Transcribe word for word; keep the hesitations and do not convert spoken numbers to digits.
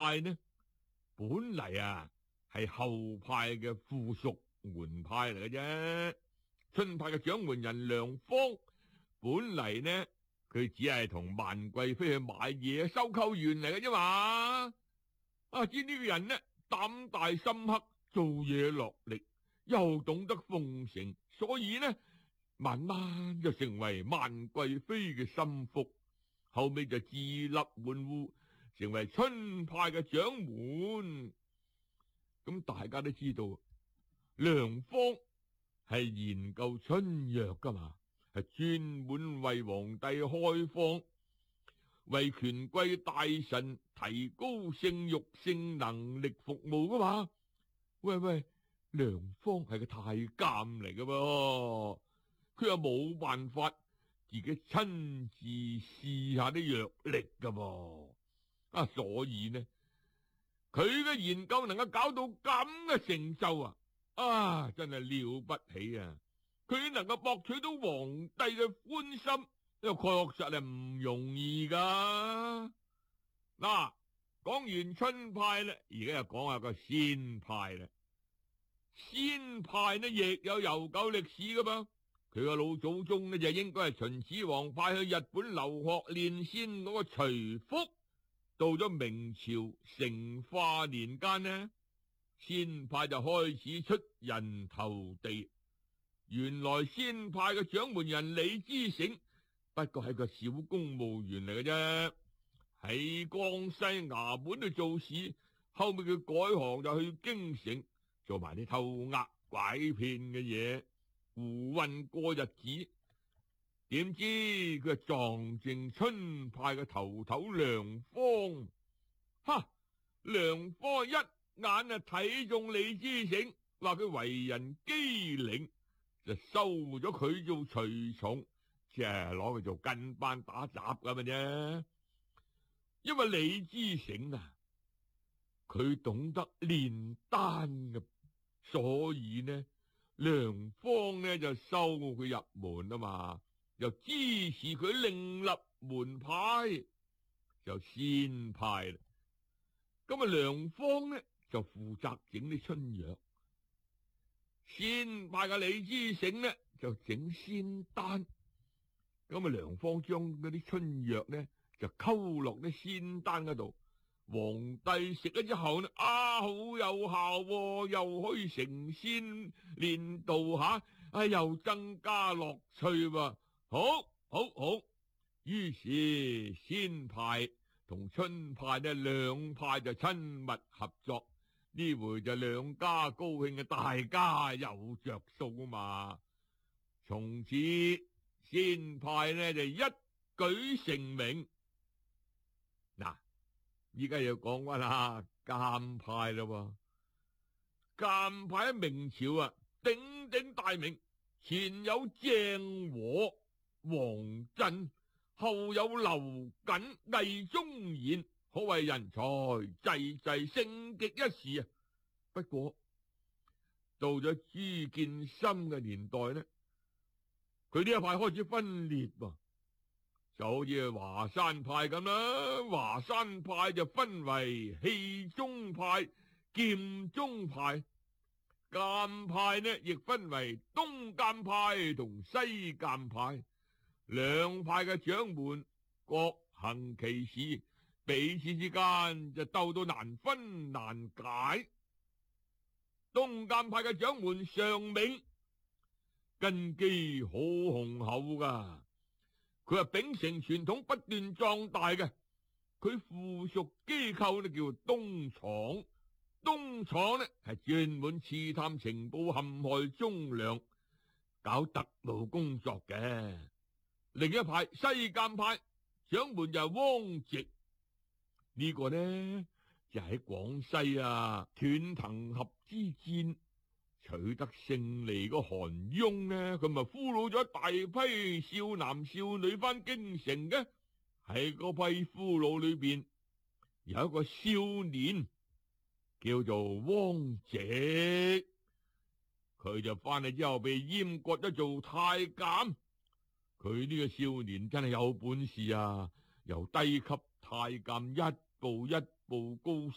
派呢，本嚟啊係後派嘅附屬門派嚟嘅啫。春派嘅掌門人梁方本嚟呢，佢只係同萬貴妃去買嘢收購員嚟嘅啫嘛。啊，知呢個人呢，膽大心黑，做嘢落力，又懂得奉承，所以呢，慢慢就成為萬貴妃嘅心腹，後尾就自立門戶，成為春派嘅掌門。咁大家都知道，梁方係研究春藥噶嘛，係專門為皇帝開方，為權貴大臣提高性欲性能力服務噶嘛。喂喂，梁方係個太監嚟噶噃，佢又冇辦法自己親自試下啲藥力噶噃。啊，所以呢，佢嘅研究能夠搞到咁嘅成就啊，啊，真係了不起啊！佢能夠博取到皇帝嘅歡心，又確實係唔容易噶。嗱，講完春派咧，而家又講下個仙派啦。仙派呢亦有悠久歷史噶噃，佢個老祖宗呢就應該係秦始皇派去日本留學練仙嗰個徐福。到咗明朝成化年間呢，仙派就開始出人頭地。原來仙派嘅掌門人李之成不過係個小公務員嚟嘅啫，喺江西衙門度做事，後尾佢改行就去京城做埋啲偷呃拐騙嘅嘢，胡混過日子。點知佢係撞正春派嘅頭頭梁方，哈！梁方一眼啊睇中李之成，話佢為人機靈，就收咗佢做隨從，即係攞佢做跟班打雜咁嘅啫。因為李之成啊，佢懂得煉丹嘅，所以呢，梁方呢就收佢入門啊嘛。又支持佢另立門派，就仙派啦。咁啊，梁方呢就負責整啲春藥，仙派嘅李之成呢就整仙丹。咁啊，梁方將嗰啲春藥呢就溝落啲仙丹嗰度，皇帝食咗之後呢，啊，好有效喎，又可以成仙練道吓，啊，又增加樂趣喎。好，好，好。於是仙派同春派呢兩派就親密合作，呢回就兩家高興嘅，大家有着數啊嘛。從此仙派呢就一舉成名。嗱，依家要講翻啦，監派啦。監派喺明朝啊鼎鼎大名，前有鄭和、王振，後有劉瑾、魏忠賢，可謂人才濟濟，盛極一時啊。不過到咗朱見深嘅年代呢，佢呢一派開始分裂噃，就好似華山派咁啦。華山派就分為氣宗派、劍宗派，監派呢亦分為東監派同西監派。兩派嘅掌門各行其事，彼此之間就鬥到難分難解。東監派嘅掌門尚銘根基好雄厚噶，佢係秉承傳統不斷壯大嘅。佢附屬機構呢叫東廠，東廠呢係專門刺探情報、陷害忠良、搞特務工作嘅。另一派西監派掌門就係汪直，呢個呢就喺廣西啊斷藤合之戰取得勝利個韓雍呢，佢咪俘虜咗大批少男少女翻京城嘅。喺嗰批俘虜裏邊有一個少年叫做汪直，佢就翻嚟之後被閹割咗做太監。佢呢個少年真係有本事啊，由低級太監一步一步高